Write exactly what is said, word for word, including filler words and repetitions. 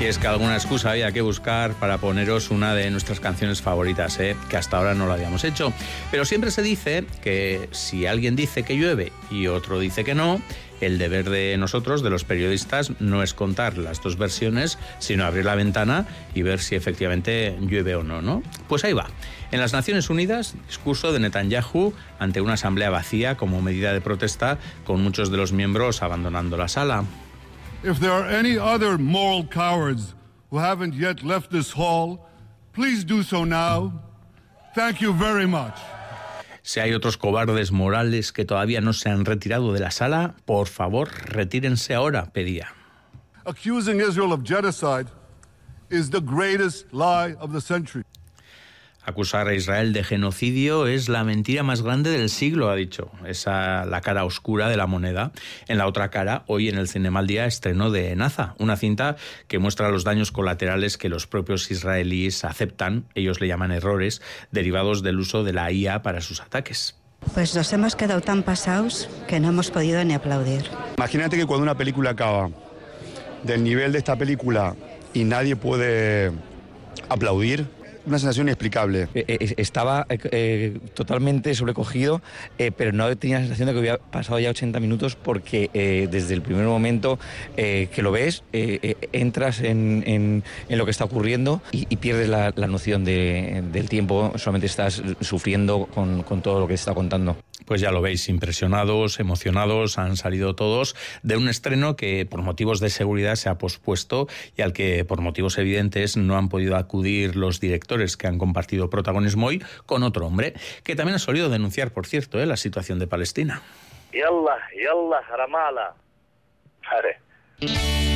es que alguna excusa había que buscar para poneros una de nuestras canciones favoritas, ¿eh? Que hasta ahora no lo habíamos hecho. Pero siempre se dice que si alguien dice que llueve y otro dice que no, el deber de nosotros, de los periodistas, no es contar las dos versiones, sino abrir la ventana y ver si efectivamente llueve o no, ¿no? Pues ahí va. En las Naciones Unidas, discurso de Netanyahu ante una asamblea vacía como medida de protesta, con muchos de los miembros abandonando la sala. If there are any other moral cowards who haven't yet left this hall, please do so now. Thank you very much. Si hay otros cobardes morales que todavía no se han retirado de la sala, por favor, retírense ahora, pedía. Accusing Israel of genocide is the greatest lie of the century. Acusar a Israel de genocidio es la mentira más grande del siglo, ha dicho. Esa la cara oscura de la moneda. En la otra cara, hoy en el Cinema al Día estreno de Naza, una cinta que muestra los daños colaterales que los propios israelíes aceptan, ellos le llaman errores, derivados del uso de la I A para sus ataques. Pues nos hemos quedado tan pasados que no hemos podido ni aplaudir. Imagínate que cuando una película acaba del nivel de esta película y nadie puede aplaudir, una sensación inexplicable. Eh, estaba eh, totalmente sobrecogido, eh, pero no tenía la sensación de que había pasado ya ochenta minutos porque eh, desde el primer momento eh, que lo ves, eh, eh, entras en, en, en lo que está ocurriendo y, y pierdes la, la noción de, del tiempo, solamente estás sufriendo con, con todo lo que se está contando. Pues ya lo veis, impresionados, emocionados, han salido todos de un estreno que por motivos de seguridad se ha pospuesto y al que por motivos evidentes no han podido acudir los directores que han compartido protagonismo hoy con otro hombre, que también ha solido denunciar, por cierto, ¿eh? la situación de Palestina. Yallah, yallah, Ramallah. Vale.